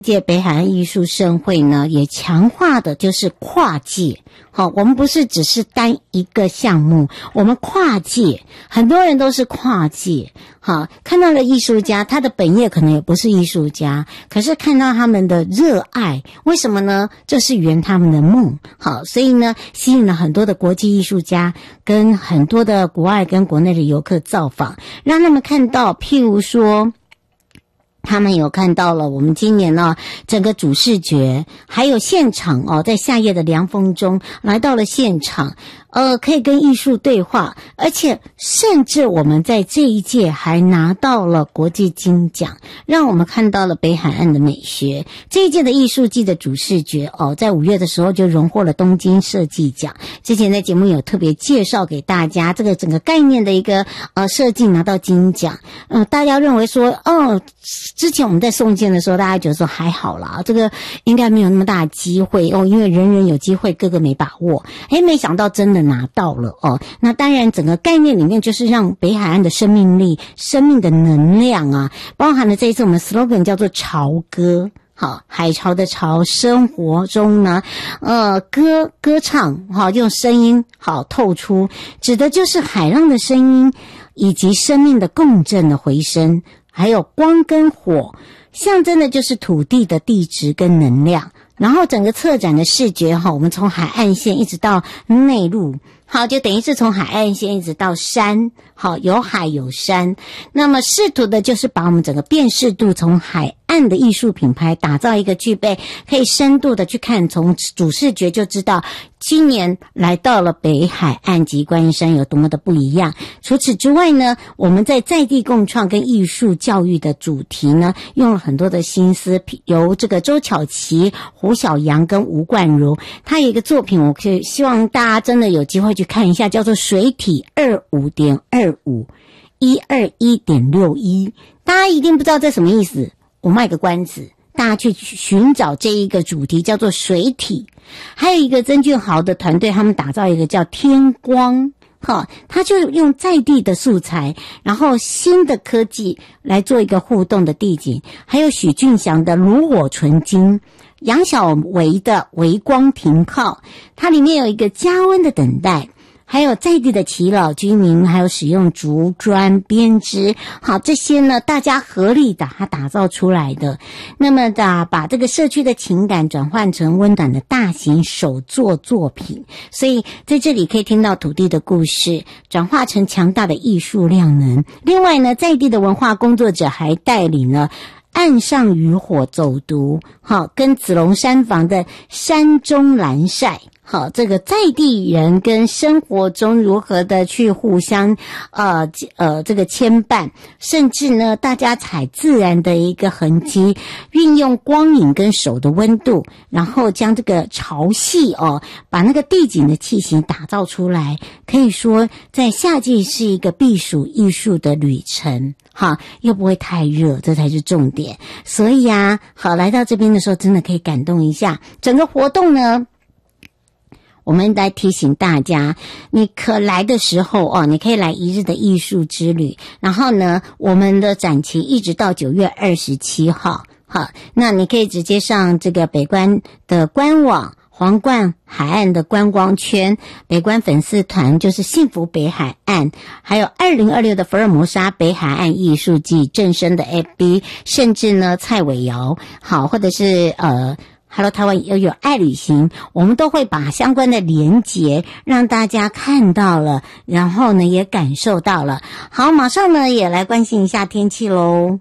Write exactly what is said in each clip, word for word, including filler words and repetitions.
届北海岸艺术盛会呢，也强化的就是跨界。好，我们不是只是单一个项目，我们跨界，很多人都是跨界。好，看到了艺术家，他的本业可能也不是艺术家，可是看到他们的热爱，为什么呢？这是圆他们的梦。好，所以呢，吸引了很多的国际艺术家跟很多的国外跟国内的游客造访，让他们看到，譬如说，他们有看到了我们今年呢整个主视觉，还有现场哦，在夏夜的凉风中来到了现场，呃，可以跟艺术对话，而且甚至我们在这一届还拿到了国际金奖，让我们看到了北海岸的美学。这一届的艺术季的主视觉哦，在五月的时候就荣获了东京设计奖。之前在节目有特别介绍给大家这个整个概念的一个呃设计拿到金奖，呃，大家认为说哦。之前我们在送件的时候，大家觉得说还好啦，这个应该没有那么大的机会哦，因为人人有机会，个个没把握。诶，没想到真的拿到了哦。那当然，整个概念里面就是让北海岸的生命力、生命的能量啊，包含了这一次我们 slogan 叫做潮歌。好，海潮的潮，生活中呢，呃，歌歌唱，好，用声音好透出，指的就是海浪的声音，以及生命的共振的回声。还有光跟火，象征的就是土地的地质跟能量。然后整个策展的视觉哈，我们从海岸线一直到内陆，好，就等于是从海岸线一直到山，好，有海有山。那么试图的就是把我们整个辨识度从海岸的艺术品牌打造一个具备可以深度的去看，从主视觉就知道今年来到了北海岸及观音山有多么的不一样。除此之外呢，我们在在地共创跟艺术教育的主题呢，用了很多的心思，由这个周巧琪、胡小阳跟吴冠如，他有一个作品，我可以希望大家真的有机会去看一下，叫做水体 二五点二五 一二一点六一，大家一定不知道这什么意思，我卖个关子，大家去寻找这一个主题叫做水体。还有一个曾俊豪的团队，他们打造一个叫天光，好，他就用在地的素材，然后新的科技来做一个互动的地景。还有许俊祥的炉火纯金，杨小维的微光停靠，它里面有一个加温的等待。还有在地的耆老居民，还有使用竹砖编织，好，这些呢大家合力把它打造出来的。那么的把这个社区的情感转换成温暖的大型手作作品，所以在这里可以听到土地的故事转化成强大的艺术量能。另外呢，在地的文化工作者还带领了岸上渔火走读，好，跟紫龙山房的山中蓝晒，好，这个在地人跟生活中如何的去互相呃呃这个牵绊，甚至呢大家采自然的一个痕迹，运用光影跟手的温度，然后将这个潮汐哦，把那个地景的气息打造出来。可以说在夏季是一个避暑艺术的旅程，好，又不会太热，这才是重点。所以啊，好，来到这边的时候真的可以感动一下。整个活动呢，我们来提醒大家，你可来的时候哦，你可以来一日的艺术之旅。然后呢，我们的展期一直到九月二十七号，好，那你可以直接上这个北关的官网，皇冠海岸的观光圈，北关粉丝团就是幸福北海岸，还有二零二六的福尔摩沙北海岸艺术季正声的 F B， 甚至呢蔡伟瑶，好，或者是呃Hello 台湾又有爱旅行，我们都会把相关的连结让大家看到了，然后呢也感受到了。好，马上呢也来关心一下天气咯。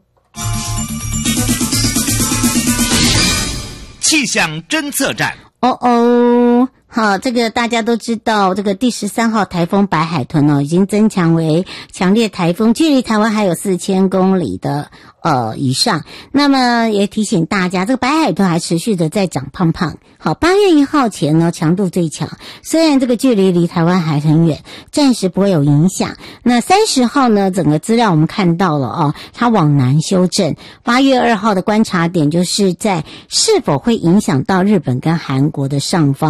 气象侦测站。 哦哦，好，这个大家都知道，这个第十三号台风白海豚哦，已经增强为强烈台风，距离台湾还有四千公里的呃以上。那么也提醒大家，这个白海豚还持续的在长胖胖。好，八月一号前呢强度最强，虽然这个距离离台湾还很远，暂时不会有影响。那三十号呢，整个资料我们看到了哦，它往南修正。八月二号的观察点就是在是否会影响到日本跟韩国的上方。好，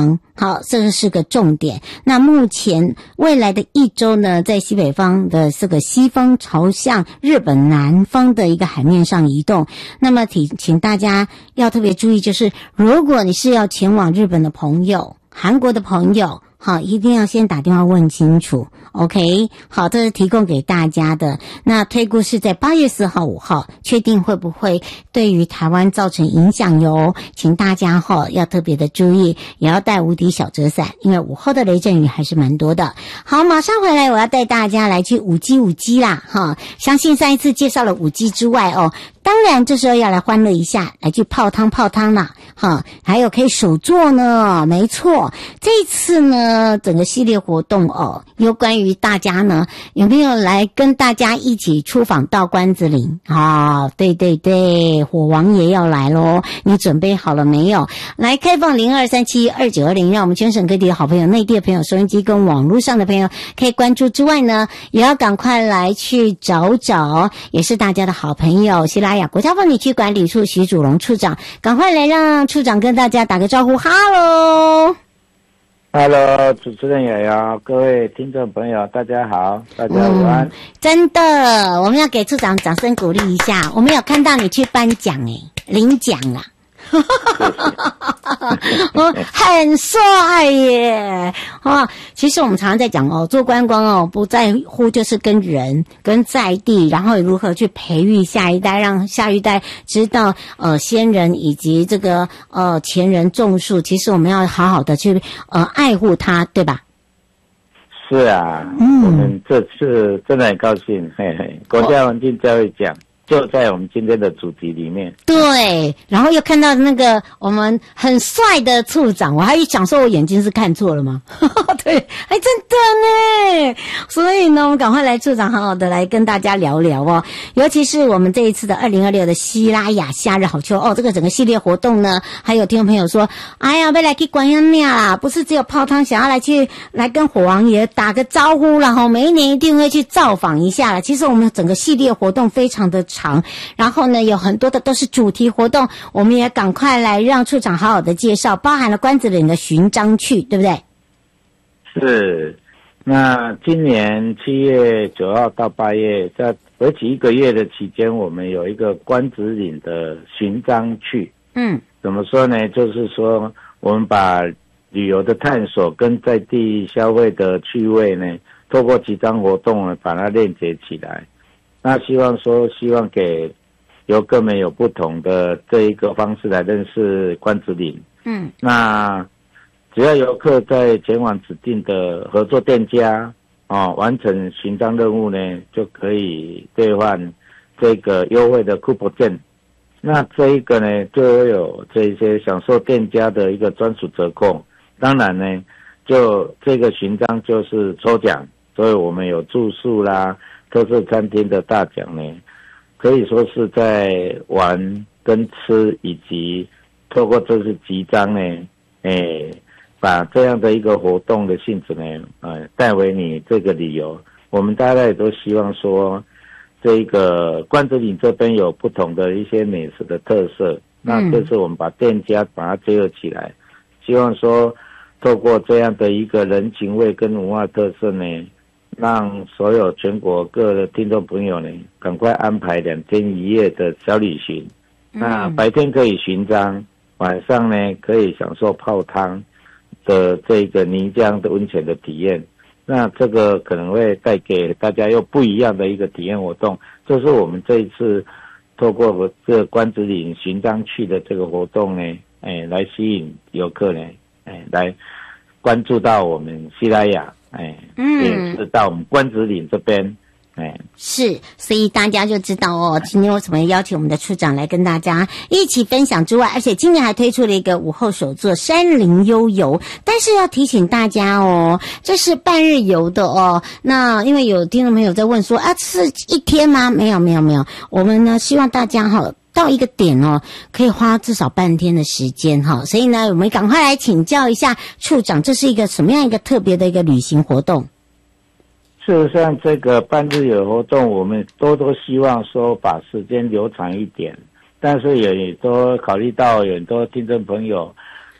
好，这个是个重点。那目前未来的一周呢，在西北方的这个西风朝向日本南方的一个海面上移动。那么请请大家要特别注意，就是如果你是要前往日本的朋友、韩国的朋友，好，一定要先打电话问清楚 ，OK？ 好，这是提供给大家的。那推估是在八月四号、五号，确定会不会对于台湾造成影响哟？请大家哈要特别的注意，也要带无敌小折伞，因为午后的雷阵雨还是蛮多的。好，马上回来，我要带大家来去五 G 五 G 啦，哈！相信上一次介绍了五 G 之外哦，当然这时候要来欢乐一下，来去泡汤泡汤啦，哈！还有可以手作呢，没错，这一次呢。整个系列活动哦，有关于大家呢有没有来跟大家一起出访到关子岭啊、哦？对对对，火王爷要来咯，你准备好了没有？来开放零二三七二九二零，让我们全省各地的好朋友、内地的朋友、收音机跟网络上的朋友可以关注之外呢，也要赶快来去找找，也是大家的好朋友西拉雅国家风景区管理处徐祖龙处长，赶快来让处长跟大家打个招呼，哈喽。 Hello， 主持人瑶瑶，各位听众朋友，大家好，大家午安、嗯。 真的，我们要给处长掌声鼓励一下。我们有看到你去颁奖诶，领奖啦。哦，很帅耶！哦，其实我们常常在讲哦，做观光哦，不在乎就是跟人、跟在地，然后如何去培育下一代，让下一代知道呃先人以及这个呃前人种树，其实我们要好好的去呃爱护它，对吧？ 是啊，嗯，我们这次真的很高兴，嘿嘿，国家环境教育奖。就在我们今天的主题里面， 对，然后又看到那个我们很帅的处长，我还想说我眼睛是看错了吗？对，哎，真的呢。所以呢，我们赶快来处长好好的来跟大家聊聊哦，尤其是我们这一次的二零二六的西拉雅夏日好秋哦，这个整个系列活动呢，还有听众朋友说，哎呀，要来去观音庙啦，不是只有泡汤，想要来去来跟火王爷打个招呼啦，哈，每一年一定会去造访一下啦。其实我们整个系列活动非常的长。然后呢，有很多的都是主题活动，我们也赶快来让处长好好的介绍，包含了关子岭的寻章去，对不对？ 是。那今年七月九号到八月，在为期一个月的期间，我们有一个关子岭的寻章去。嗯，怎么说呢？就是说，我们把旅游的探索跟在地消费的趣味呢，透过几张活动呢，把它链接起来。那希望说，希望给游客们有不同的这一个方式来认识关子岭。嗯，那只要游客在前往指定的合作店家哦，完成寻章任务呢，就可以兑换这个优惠的 coupon 券。那这一个呢，就会有这一些享受店家的一个专属折扣。当然呢，就这个寻章就是抽奖，所以我们有住宿啦。特色餐厅的大奖呢，可以说是在玩跟吃，以及透过这次集章呢，诶，把这样的一个活动的性质呢，呃，带回你这个旅游。我们大家也都希望说，这个关子岭这边有不同的一些美食的特色，嗯、那这次我们把店家把它结合起来，希望说，透过这样的一个人情味跟文化特色呢。让所有全国各的听众朋友呢，赶快安排两天一夜的小旅行。嗯、那白天可以寻章，晚上呢可以享受泡汤的这个泥浆的温泉的体验。那这个可能会带给大家又不一样的一个体验活动。这是我们这一次透过这个关子岭寻章去的这个活动呢，哎，来吸引游客呢，哎，来关注到我们西拉雅。哎，嗯，也是到我们关子岭这边，哎， 是，所以大家就知道哦，今天为什么邀请我们的处长来跟大家一起分享之外，而且今年还推出了一个午后手作山林悠游，但是要提醒大家哦，这是半日游的哦。那因为有听众朋友在问说啊，是一天吗？没有，没有，没有，我们呢希望大家哈。到一个点哦，可以花至少半天的时间哈，所以呢，我们赶快来请教一下处长，这是一个什么样一个特别的一个旅行活动？ 事实上，这个半日游活动，我们多多希望说把时间留长一点，但是也都考虑到有很多听众朋友，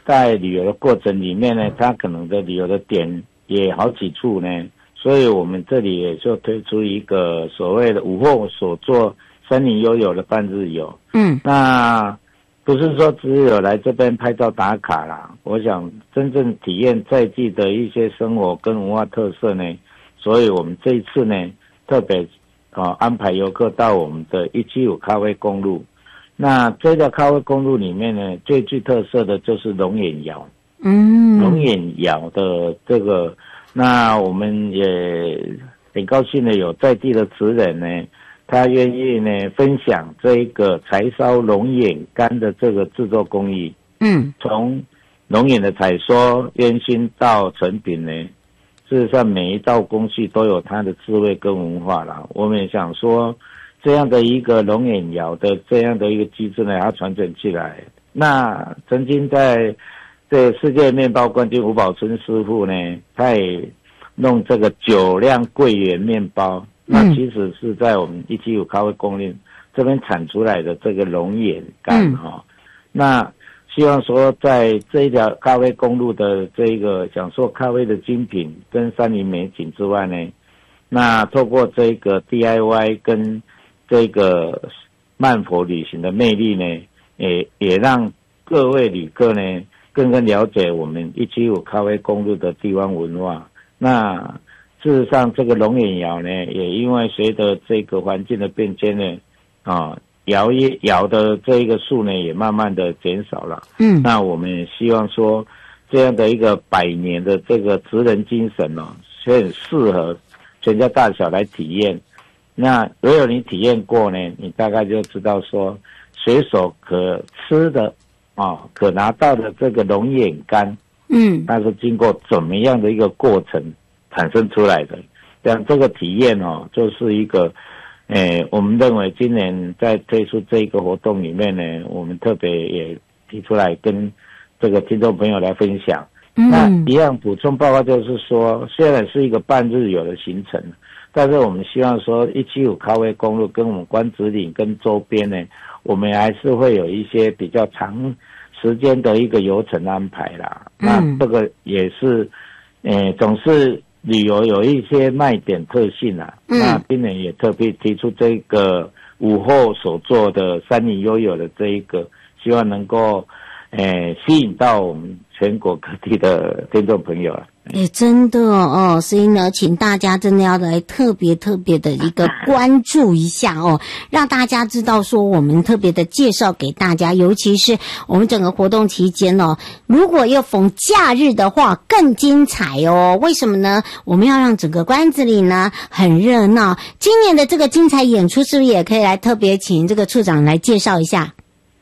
在旅游的过程里面呢，它可能的旅游的点也好几处呢，所以我们这里也就推出一个所谓的午后所做森林悠游的半日游。 嗯， 那不是说只有来这边拍照打卡啦，我想真正体验在地的一些生活跟文化特色呢，所以我们这一次呢特别啊安排游客到我们的一七五咖啡公路。那这条咖啡公路里面呢，最具特色的就是龙眼窑。嗯，龙眼窑的这个，那我们也很高兴的有在地的职人呢，他愿意呢分享这一个柴烧龙眼干的这个制作工艺。嗯，从龙眼的采收、烟熏到成品呢，事实上每一道工序都有它的智慧跟文化啦。我们也想说，这样的一个龙眼窑的这样的一个机制呢，它传承起来。那曾经在这世界面包冠军吴宝春师傅呢，他也弄这个酒酿桂圆面包。嗯、那其实是在我们一七五咖啡公路这边产出来的这个龙眼干哈、哦嗯。那希望说在这一条咖啡公路的这个享受咖啡的精品跟山林美景之外呢，那透过这个 D I Y 跟这个慢佛旅行的魅力呢，也也让各位旅客呢更更了解我们一七五咖啡公路的地方文化。那事实上，这个龙眼窑呢，也因为随着这个环境的变迁呢，啊，窑业窑的这一个数呢，也慢慢的减少了。嗯，那我们也希望说，这样的一个百年的这个职人精神哦，是很适合全家大小来体验。那唯有你体验过呢，你大概就知道说，随手可吃的啊，可拿到的这个龙眼干，嗯，它是经过怎么样的一个过程产生出来的？这样这个体验哦，就是一个，诶，我们认为今年在推出这个活动里面呢，我们特别也提出来跟这个听众朋友来分享。嗯、那一样补充报告就是说，虽然是一个半日游的行程。但是我们希望说一七五咖啡公路跟我们关子岭跟周边呢，我们还是会有一些比较长时间的一个游程安排啦。嗯、那这个也是，呃，总是旅游有一些卖点特性啦。嗯、那今年也特别提出这个午后所做的山林悠游的这一个，希望能够，呃，吸引到我们全国各地的听众朋友啊。 哎，真的哦，所以呢，请大家真的要来特别特别的一个关注一下哦，让大家知道说我们特别的介绍给大家，尤其是我们整个活动期间哦，如果又逢假日的话更精彩哦。为什么呢？我们要让整个关子岭呢很热闹。今年的这个精彩演出是不是也可以来特别请这个处长来介绍一下？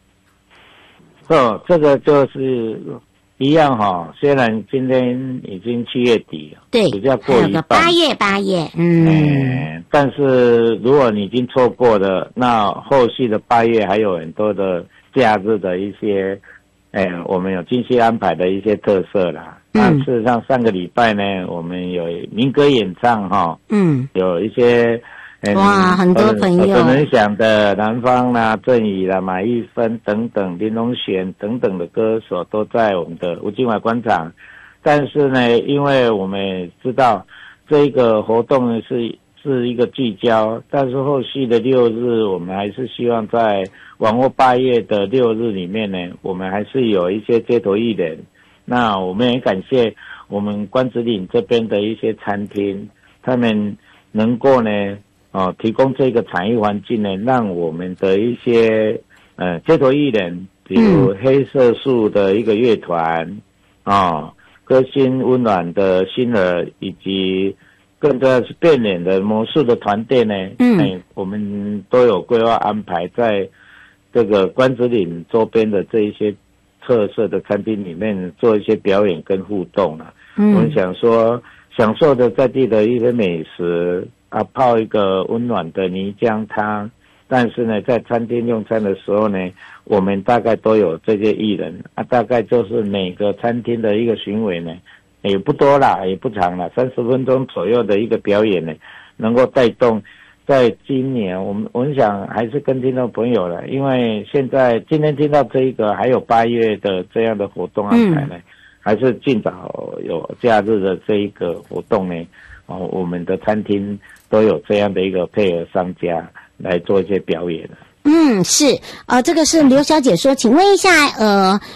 哦，这个就是一样哈、哦，虽然今天已经七月底了， 对， 比较过一半， 八月八月，嗯、 欸，但是如果你已经错过了，那后续的八月还有很多的假日的一些，哎、欸，我们有精心安排的一些特色啦。嗯、那事实上上个礼拜呢，我们有民歌演唱哈，嗯，有一些。嗯、 哇，很多朋友， 耳熟能详的南方啦、郑宇啦、马玉芬等等、林隆璇等等的歌手都在我们的吴金华广场。但是呢，因为我们知道这个活动呢是是一个聚焦，但是后续的六日，我们还是希望在往后八月的六日里面呢，我们还是有一些街头艺人。那我们也感谢我们关子岭这边的一些餐厅，他们能够呢。哦，提供这个产业环境呢，让我们的一些呃街头艺人，比如黑色素的一个乐团，哦，歌星温暖的星儿，以及更重要是变脸的魔术的团队呢，嗯、哎，我们都有规划安排在这个关子岭周边的这一些特色的餐厅里面做一些表演跟互动啊。嗯，我们想说享受的在地的一些美食。啊，泡一个温暖的泥浆汤，但是呢，在餐厅用餐的时候呢，我们大概都有这些艺人啊，大概就是每个餐厅的一个巡回呢，也不多啦，也不长啦，三十分钟左右的一个表演呢，能够带动在今年，我们我们想还是跟听众朋友了，因为现在今天听到这一个，还有八月的这样的活动安排呢，嗯、还是尽早有假日的这一个活动呢。哦，我们的餐厅都有这样的一个配合商家来做一些表演的。 嗯，是，呃，这个是刘小姐说，请问一下，呃，